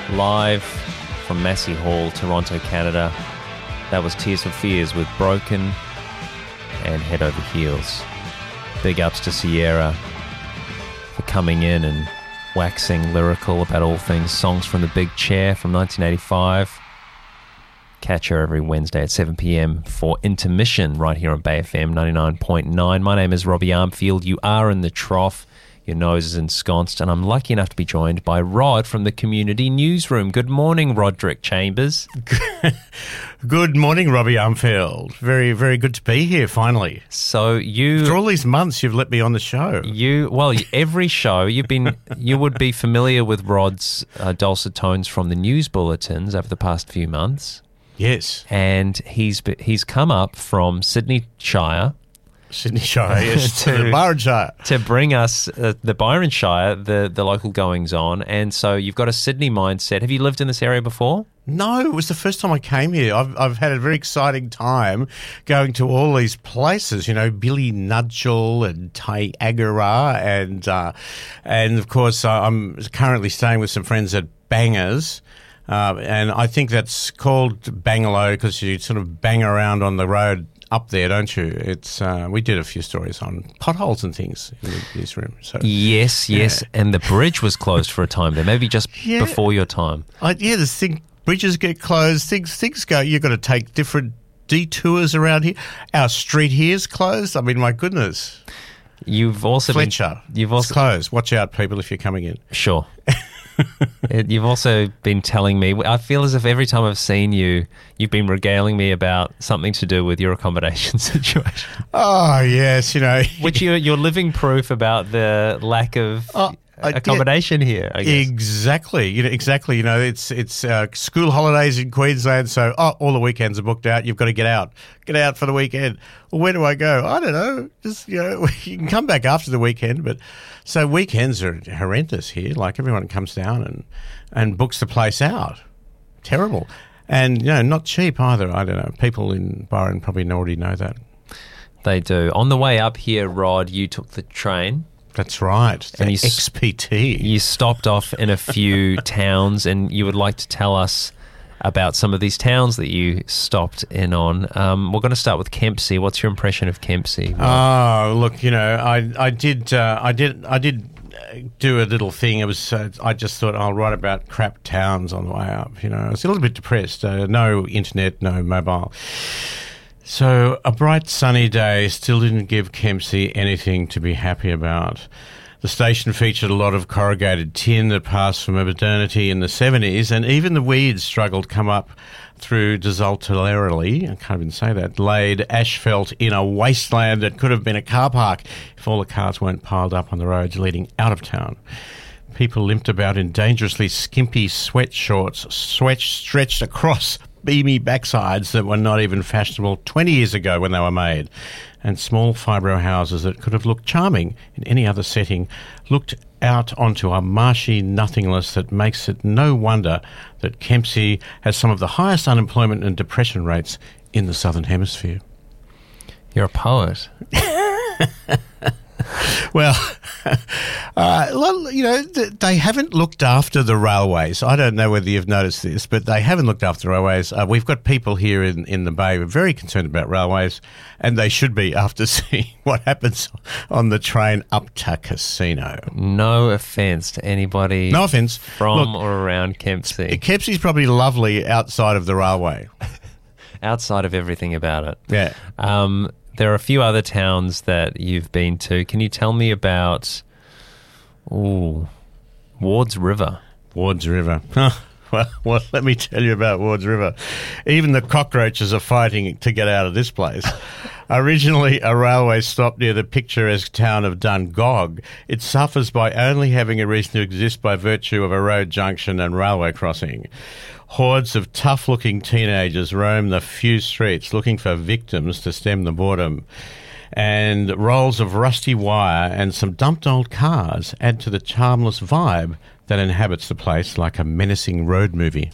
live from Massey Hall, Toronto, Canada. That was Tears for Fears with Broken and Head Over Heels. Big ups to Sierra for coming in and waxing lyrical about all things Songs from the Big Chair from 1985. Catch her every Wednesday at 7 p.m. for Intermission right here on Bay FM 99.9. My name is Robbie Armfield. You are in the trough. Your nose is ensconced, and I'm lucky enough to be joined by Rod from the Community Newsroom. Good morning, Roderick Chambers. Good morning, Robbie Armfield. Very, very good to be here, finally. So After all these months, you've let me on the show. Every show, you would be familiar with Rod's dulcet tones from the news bulletins over the past few months. Yes. And he's come up from Sydney Shire, yes, to the Byron Shire, to bring us the Byron Shire, the local goings on. And so you've got a Sydney mindset. Have you lived in this area before? No, it was the first time I came here. I've had a very exciting time going to all these places, Billy Nudgel and Tai Agara, and of course I'm currently staying with some friends at Bangers. And I think that's called Bangalow because you sort of bang around on the road up there, don't you? It's we did a few stories on potholes and things in the newsroom. So yes, and the bridge was closed for a time there, maybe just before your time. Bridges get closed, things go. You've got to take different detours around here. Our street here is closed. I mean, my goodness. You've also Fletcher. It's closed. Watch out, people, if you're coming in. Sure. You've also been telling me, I feel as if every time I've seen you, you've been regaling me about something to do with your accommodation situation. Oh, yes, Which you're living proof about the lack of accommodation here, I guess. Exactly. Exactly. It's school holidays in Queensland, so all the weekends are booked out. You've got to get out for the weekend. Well, where do I go? I don't know. Just, you can come back after the weekend, but so weekends are horrendous here. Like everyone comes down and books the place out. Terrible. And, not cheap either. I don't know. People in Byron probably already know that. They do. On the way up here, Rod, you took the train. That's right. And XPT. You stopped off in a few towns, and you would like to tell us about some of these towns that you stopped in on. We're going to start with Kempsey. What's your impression of Kempsey? Oh, look, I did do a little thing. It was I just thought I'll write about crap towns on the way up. I was a little bit depressed. No internet, no mobile. So a bright sunny day still didn't give Kempsey anything to be happy about. The station featured a lot of corrugated tin that passed from modernity in the 70s, and even the weeds struggled to come up through desultorily, I can't even say that, laid asphalt in a wasteland that could have been a car park if all the cars weren't piled up on the roads leading out of town. People limped about in dangerously skimpy sweat shorts, stretched across beamy backsides that were not even fashionable 20 years ago when they were made, and small fibro houses that could have looked charming in any other setting looked out onto a marshy nothingness that makes it no wonder that Kempsey has some of the highest unemployment and depression rates in the Southern Hemisphere. You're a poet. Well, they haven't looked after the railways. I don't know whether you've noticed this, but they haven't looked after the railways. We've got people here in the Bay who are very concerned about railways, and they should be after seeing what happens on the train up to Casino. No offence to anybody from or around Kempsey. Kempsey's probably lovely outside of the railway. Outside of everything about it. Yeah. There are a few other towns that you've been to. Can you tell me about Wards River? Wards River. Well, let me tell you about Wards River. Even the cockroaches are fighting to get out of this place. Originally a railway stop near the picturesque town of Dungog, it suffers by only having a reason to exist by virtue of a road junction and railway crossing. Hordes of tough-looking teenagers roam the few streets looking for victims to stem the boredom. And rolls of rusty wire and some dumped old cars add to the charmless vibe that inhabits the place like a menacing road movie.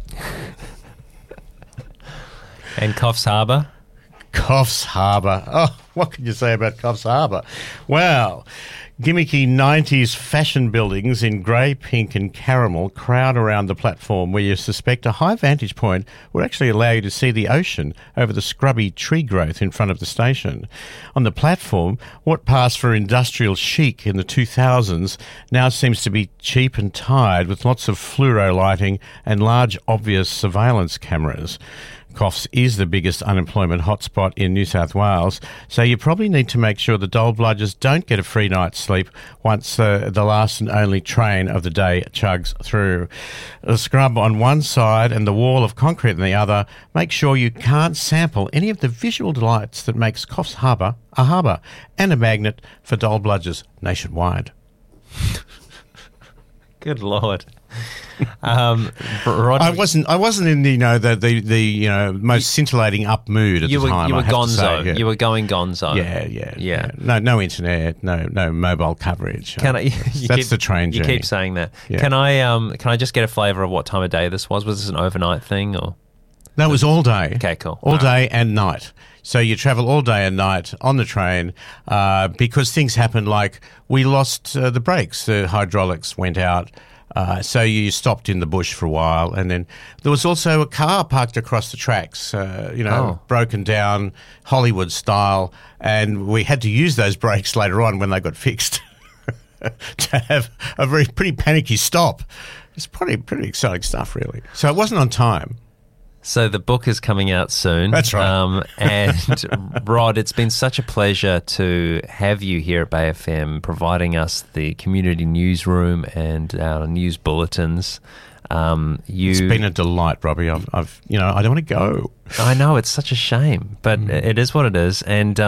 And Coffs Harbour? Coffs Harbour. Oh, what can you say about Coffs Harbour? Well, Gimmicky 90s fashion buildings in grey, pink and caramel crowd around the platform where you suspect a high vantage point would actually allow you to see the ocean over the scrubby tree growth in front of the station. On the platform, what passed for industrial chic in the 2000s now seems to be cheap and tired with lots of fluoro lighting and large obvious surveillance cameras. Coffs is the biggest unemployment hotspot in New South Wales, so you probably need to make sure the dole bludgers don't get a free night's sleep once the last and only train of the day chugs through. The scrub on one side and the wall of concrete on the other make sure you can't sample any of the visual delights that makes Coffs Harbour a harbour and a magnet for dole bludgers nationwide. Good Lord. Rod, I wasn't in the most scintillating up mood at the time. You were I have to gonzo. say, yeah. You were going gonzo. Yeah. No internet, no mobile coverage. That's the train journey. You keep saying that. Yeah. Can I just get a flavour of what time of day this was? Was this an overnight thing or? No, it was all day. Okay, cool. All day and night. So you travel all day and night on the train because things happen like we lost the brakes. The hydraulics went out. So you stopped in the bush for a while, and then there was also a car parked across the tracks, broken down, Hollywood style, and we had to use those brakes later on when they got fixed to have a pretty panicky stop. It's pretty exciting stuff, really. So it wasn't on time. So the book is coming out soon. That's right. And Rod, it's been such a pleasure to have you here at Bay FM, providing us the community newsroom and our news bulletins. It's been a delight, Robbie. I don't want to go. I know, it's such a shame, but it is what it is. And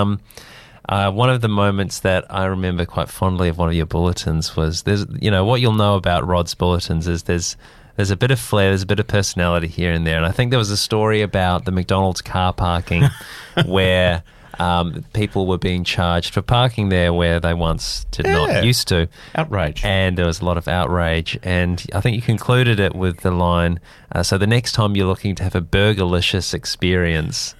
one of the moments that I remember quite fondly of one of your bulletins was what you'll know about Rod's bulletins is there's a bit of flair, there's a bit of personality here and there. And I think there was a story about the McDonald's car parking where people were being charged for parking there where they once did not used to. Outrage. And there was a lot of outrage. And I think you concluded it with the line, so the next time you're looking to have a burgerlicious experience,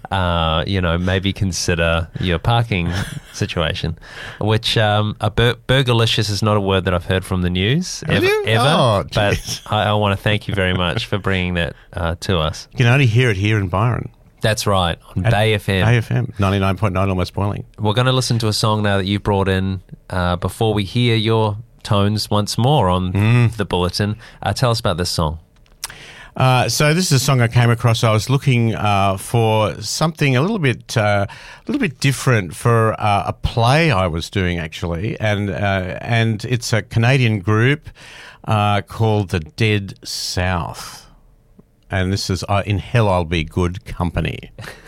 maybe consider your parking situation, which burgerlicious is not a word that I've heard from the news ever. Oh, but I want to thank you very much for bringing that to us. You can only hear it here in Byron. That's right, on Bay FM. Bay FM, 99.9 Almost Boiling. We're going to listen to a song now that you brought in before we hear your tones once more on the bulletin. Tell us about this song. So this is a song I came across. I was looking for something a little bit different for a play I was doing actually, and it's a Canadian group called the Dead South, and this is In Hell I'll Be Good Company.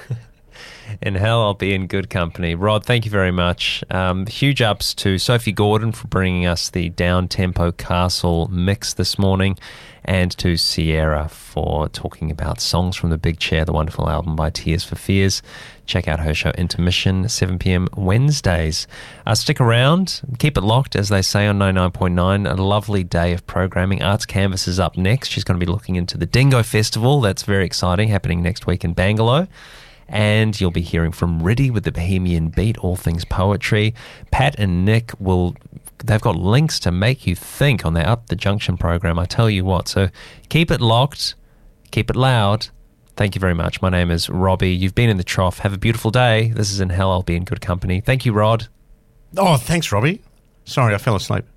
In Hell I'll Be in Good Company. Rod, thank you very much. Huge ups to Sophie Gordon for bringing us the down-tempo Castle mix this morning, and to Sierra for talking about Songs from the Big Chair, the wonderful album by Tears for Fears. Check out her show Intermission, 7 p.m. Wednesdays. Stick around, keep it locked, as they say on 99.9. A lovely day of programming. Arts Canvas is up next. She's going to be looking into the Dingo Festival. That's very exciting, happening next week in Bangalore. And you'll be hearing from Riddy with the Bohemian Beat, all things poetry. Pat and Nick they've got links to make you think on their Up the Junction program, I tell you what. So keep it locked, keep it loud. Thank you very much. My name is Robbie. You've been in the trough. Have a beautiful day. This is In Hell I'll Be in Good Company. Thank you, Rod. Oh, thanks, Robbie. Sorry, I fell asleep.